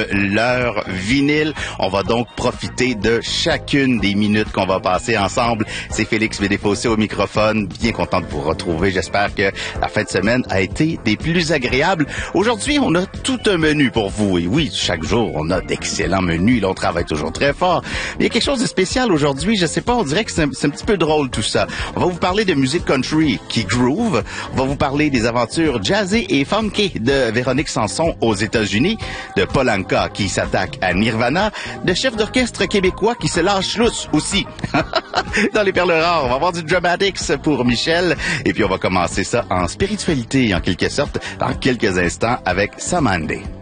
de leur vinyle. On va donc profiter de chacune des minutes qu'on va passer ensemble. C'est Félix Médéfossé au microphone. Bien content de vous retrouver. J'espère que la fin de semaine a été des plus agréables. Aujourd'hui, on a tout un menu pour vous. Et oui, chaque jour, on a d'excellents menus. Là, on travaille toujours très fort. Mais il y a quelque chose de spécial aujourd'hui. Je sais pas, on dirait que c'est un petit peu drôle tout ça. On va vous parler de musique country qui groove. On va vous parler des aventures jazzy et funky de Véronique Sanson aux États-Unis, de Paul Anka qui s'attaque à Nirvana, de chefs d'orchestre québécois qui se lâchent lousse aussi. Dans les perles rares, on va avoir du Dramatics pour Michel. Et puis on va commencer ça en spiritualité, en quelque sorte, dans quelques instants avec Samandé.